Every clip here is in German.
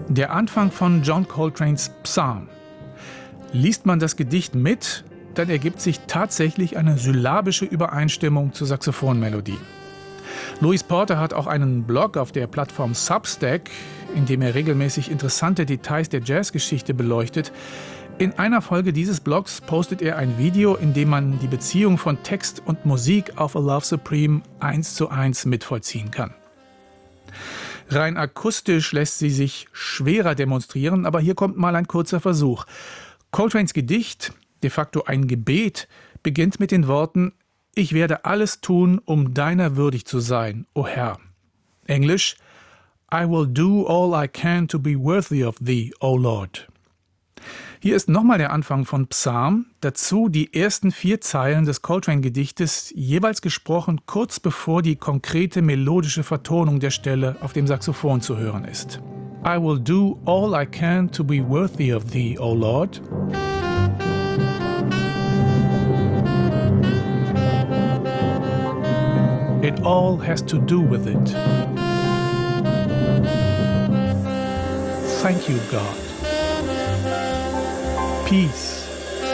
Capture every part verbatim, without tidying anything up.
Der Anfang von John Coltranes Psalm. Liest man das Gedicht mit, dann ergibt sich tatsächlich eine syllabische Übereinstimmung zur Saxophonmelodie. Louis Porter hat auch einen Blog auf der Plattform Substack, in dem er regelmäßig interessante Details der Jazzgeschichte beleuchtet. In einer Folge dieses Blogs postet er ein Video, in dem man die Beziehung von Text und Musik auf A Love Supreme eins zu eins mitvollziehen kann. Rein akustisch lässt sie sich schwerer demonstrieren, aber hier kommt mal ein kurzer Versuch. Coltranes Gedicht, de facto ein Gebet, beginnt mit den Worten: Ich werde alles tun, um deiner würdig zu sein, o Herr. Englisch: I will do all I can to be worthy of thee, O Lord. Hier ist nochmal der Anfang von Psalm, dazu die ersten vier Zeilen des Coltrane-Gedichtes, jeweils gesprochen kurz bevor die konkrete melodische Vertonung der Stelle auf dem Saxophon zu hören ist. I will do all I can to be worthy of thee, O Lord. It all has to do with it. Thank you, God. Peace.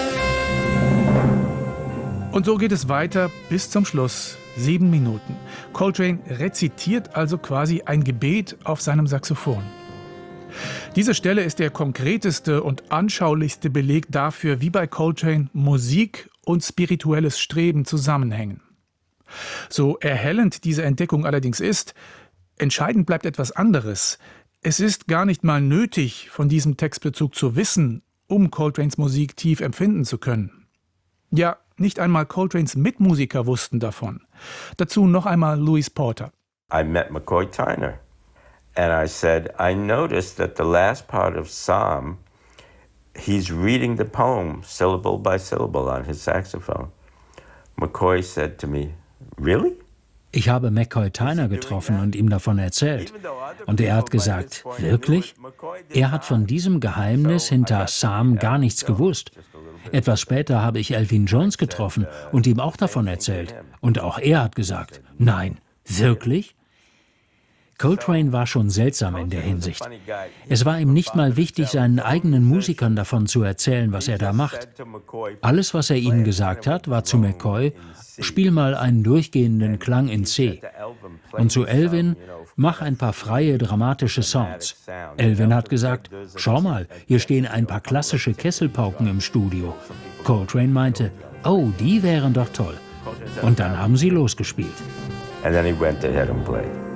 Und so geht es weiter bis zum Schluss. Sieben Minuten. Coltrane rezitiert also quasi ein Gebet auf seinem Saxophon. Diese Stelle ist der konkreteste und anschaulichste Beleg dafür, wie bei Coltrane Musik und spirituelles Streben zusammenhängen. So erhellend diese Entdeckung allerdings ist, entscheidend bleibt etwas anderes. Es ist gar nicht mal nötig, von diesem Textbezug zu wissen, um Coltranes Musik tief empfinden zu können. Ja, nicht einmal Coltranes Mitmusiker wussten davon. Dazu noch einmal Louis Porter. I met McCoy Tyner and I said, I noticed that the last part of Psalm, he's reading the poem syllable by syllable on his saxophone. McCoy said to me, really? Ich habe McCoy Tyner getroffen und ihm davon erzählt. Und er hat gesagt, wirklich? Er hat von diesem Geheimnis hinter Psalm gar nichts gewusst. Etwas später habe ich Elvin Jones getroffen und ihm auch davon erzählt. Und auch er hat gesagt, nein, wirklich? Coltrane war schon seltsam in der Hinsicht. Es war ihm nicht mal wichtig, seinen eigenen Musikern davon zu erzählen, was er da macht. Alles, was er ihnen gesagt hat, war zu McCoy: Spiel mal einen durchgehenden Klang in C. Und zu Elvin: Mach ein paar freie, dramatische Sounds. Elvin hat gesagt: Schau mal, hier stehen ein paar klassische Kesselpauken im Studio. Coltrane meinte: Oh, die wären doch toll. Und dann haben sie losgespielt. And then he went ahead and played.